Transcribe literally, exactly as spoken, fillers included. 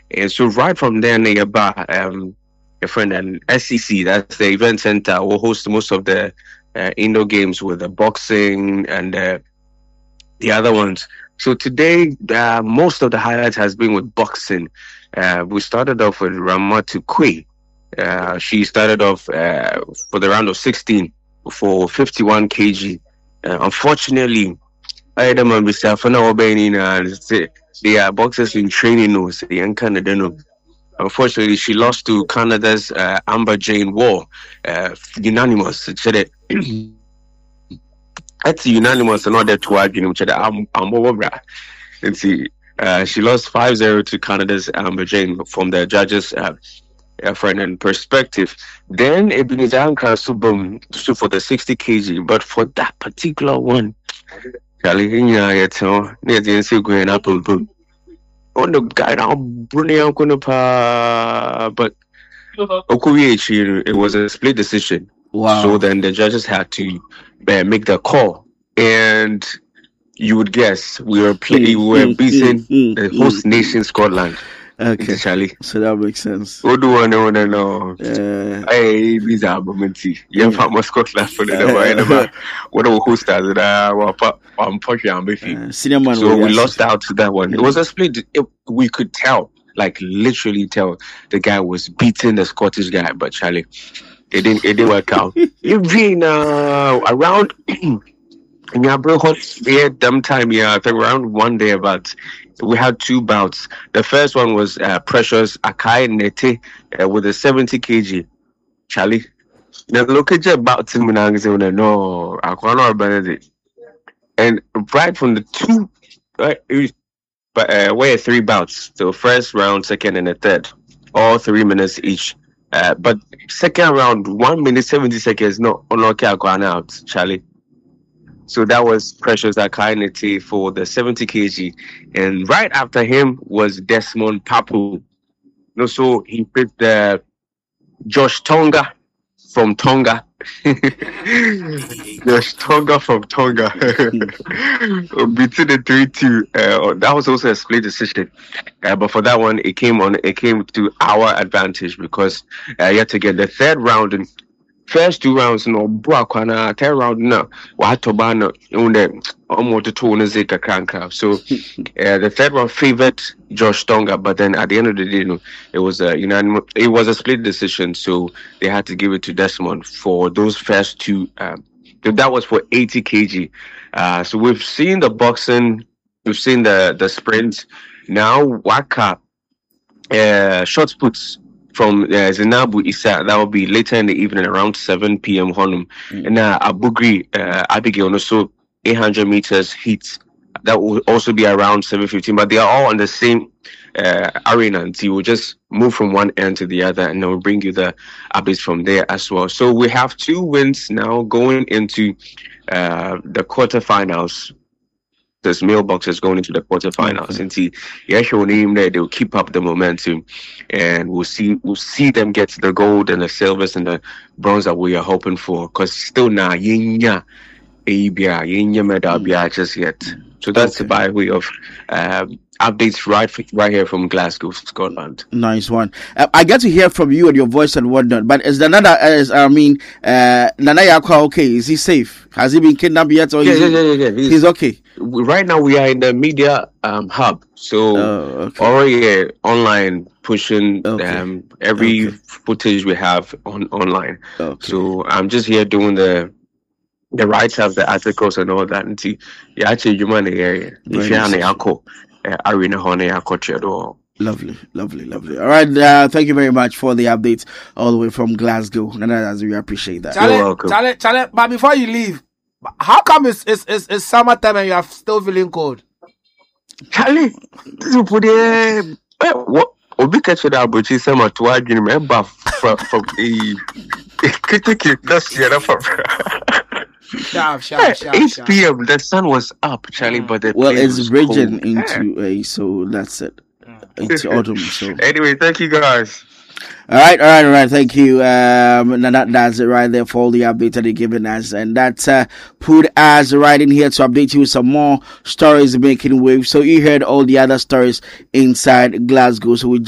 And so right from there, nearby, um, a friend and S E C, that's the event center, will host most of the uh, indoor games with the boxing and uh, the other ones. So today, uh, most of the highlights has been with boxing. Uh, we started off with Ramatu Kwe. Uh, she started off uh, for the round of sixteen for fifty-one kilograms. Uh, unfortunately, I don't know myself. I know they are boxers in training. No, say in Canada. No. Unfortunately, she lost to Canada's uh, Amber Jane Wall, uh, unanimous. Said it. That's unanimous and not that to argue. Which I'm I'm over. And see, uh, she lost five zero to Canada's Amber Jane from the judges' uh, uh, friend and perspective. Then Ebenezer Subum so for the sixty kilograms, but for that particular one, Charlie, you know, near the N C going up on the guy now, Brunei, but it was a split decision. Wow. So then the judges had to uh, make the call, and you would guess we were play, we were beating the host nation, Scotland. Okay, Charlie. So that makes sense. What do I know? I know. Hey, these are momenty. Yeah, from Scotland for the what do host that? I'm pushing. I'm making. So we lost out to that one. It was a split. It, we could tell, like literally tell, the guy was beating the Scottish guy, but Charlie, it didn't. It didn't work out. You've been uh, around. In your bro hot yeah, damn time, yeah, I think around one day about we had two bouts. The first one was uh, Precious Akai Nete uh, with a seventy kilograms. Charlie. Now look at your bouts in Munang, no, I can't remember it. And right from the two, right, but uh, we had three bouts. So first round, second, and the third, all three minutes each. Uh, but second round, one minute seventy seconds. No, unlucky I gone out, Charlie. So that was Precious Akainete for the seventy kilograms. And right after him was Desmond Papu. No, so he picked uh, Josh Tonga from Tonga. Josh Tonga from Tonga. Beating the three two. Uh, that was also a split decision. Uh, but for that one, it came on. It came to our advantage because uh, yet again, the third round and first two rounds, no, Buakwana, third round, no, Watobano, on the almost two on the Kranka. So uh, the third one favored Josh Tonga, but then at the end of the day, you know, it was a unanimous, it was a split decision, so they had to give it to Desmond for those first two. Um, so that was for eighty kilograms. Uh, so we've seen the boxing, we've seen the the sprint. Now Waka, uh, short puts. From uh, Zinabu Isa, that will be later in the evening around seven p.m. Honum. Mm. And uh, Abugri, uh, Abigail, also eight hundred meters heat. That will also be around seven fifteen, but they are all on the same uh, arena. And so you will just move from one end to the other, and then we'll bring you the updates from there as well. So we have two wins now going into uh, the quarterfinals. This mailbox is going into the quarterfinals, okay. And see, yeah, show name there. They'll keep up the momentum, and we'll see, we'll see them get the gold and the silvers and the bronze that we are hoping for. Because still now, yinya, abia, yinya medal just yet. So that's okay. By way of um, updates right, right here from Glasgow, Scotland. Nice one. Uh, I get to hear from you and your voice and whatnot. But is the Nana? Is, I mean, uh, Nana Yakwa okay? Is he safe? Has he been kidnapped yet? Or yeah, yeah, yeah, yeah, yeah. He's, he's okay. Right now we are in the media um, hub, so oh, okay. already uh, online pushing okay. um, every okay. footage we have on online. Okay. So I'm just here doing the the writes of the articles and all that. And see, yeah, actually, you man area. If you're on the Ako, arena honey, Ako Lovely, lovely, lovely. All right, uh, thank you very much for the updates all the way from Glasgow. And as we appreciate that. Charlie, You're welcome. Charlie, Charlie, but before you leave, how come it's it's it's, it's summertime and you are still feeling cold? Charlie, you put it. What? Obi catch the abuchi summer to I remember from from the critic that's the from Sharp, sharp, sharp, eight p.m. The sun was up, Charlie, but the well, it's was raging cold. into a so that's it. It's autumn. So anyway, thank you guys. All right, all right, all right. Thank you. Um, and that, that's it right there for all the updates that they're giving us. And that's uh, put us right in here to update you with some more stories making waves. So you heard all the other stories inside Glasgow. So we